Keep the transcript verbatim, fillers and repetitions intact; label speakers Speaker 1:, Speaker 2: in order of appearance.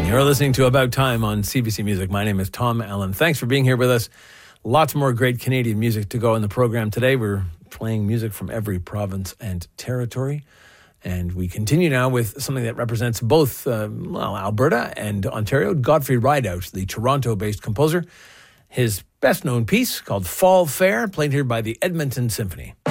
Speaker 1: You're listening to About Time on C B C Music. My name is Tom Allen. Thanks for being here with us. Lots more great Canadian music to go in the program today. We're playing music from every province and territory. And we continue now with something that represents both uh, well, Alberta and Ontario. Godfrey Rideout, the Toronto-based composer. His best-known piece, called Fall Fair, played here by the Edmonton Symphony.